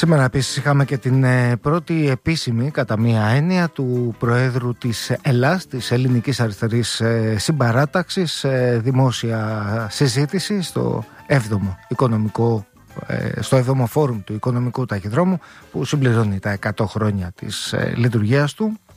Σήμερα επίσης είχαμε και την πρώτη επίσημη, κατά μία έννοια, του Προέδρου της ΕΛΑΣ, της Ελληνικής Αριστερής Συμπαράταξης, δημόσια συζήτηση στο 7ο οικονομικό, στο 7ο φόρουμ του Οικονομικού Ταχυδρόμου, που συμπληρώνει τα 100 χρόνια της λειτουργίας του.